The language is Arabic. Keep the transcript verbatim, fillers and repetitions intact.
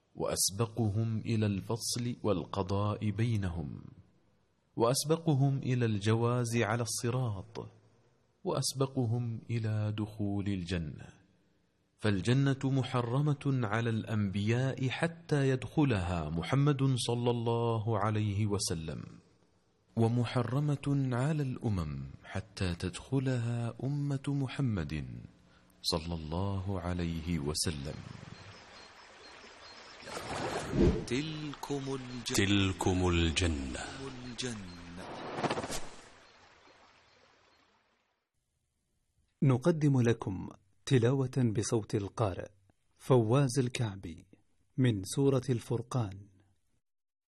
وأسبقهم إلى الفصل والقضاء بينهم، وأسبقهم إلى الجواز على الصراط، وأسبقهم إلى دخول الجنة. فالجنة محرمة على الأنبياء حتى يدخلها محمد صلى الله عليه وسلم، ومحرمة على الأمم حتى تدخلها أمة محمد صلى الله عليه وسلم. تلكم الجنة, تلكم الجنة. نقدم لكم تلاوة بصوت القارئ فواز الكعبي من سورة الفرقان.